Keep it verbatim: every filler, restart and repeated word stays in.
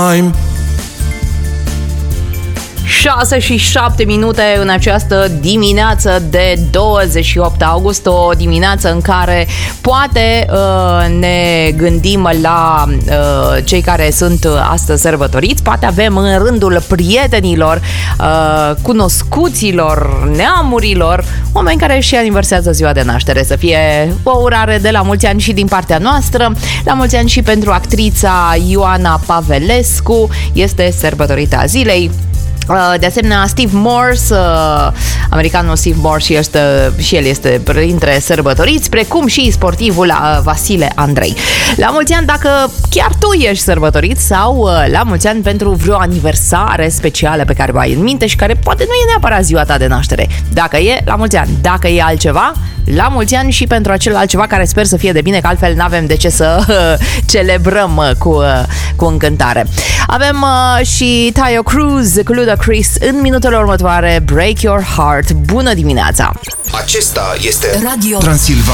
I'm șase și șapte minute în această dimineață de douăzeci și opt august, o dimineață în care poate uh, ne gândim la uh, cei care sunt astăzi sărbătoriți, poate avem în rândul prietenilor, uh, cunoscuților, neamurilor, oameni care și aniversează ziua de naștere. Să fie o urare de la mulți ani și din partea noastră, la mulți ani și pentru actrița Ioana Pavelescu, este sărbătorită zilei. De asemenea, Steve Morse, americanul Steve Morse, este, și el este printre sărbătoriți, precum și sportivul Vasile Andrei. La mulți ani dacă chiar tu ești sărbătorit sau la mulți ani pentru vreo aniversare specială pe care o ai în minte și care poate nu e neapărat ziua ta de naștere. Dacă e, la mulți ani. Dacă e altceva, la mulți ani și pentru acel altceva care sper să fie de bine, că altfel n-avem de ce să celebrăm cu, cu încântare. Avem uh, și Taio Cruz cu Ludacris în minutele următoare, Break Your Heart. Bună dimineața! Acesta este Radio Transilvania.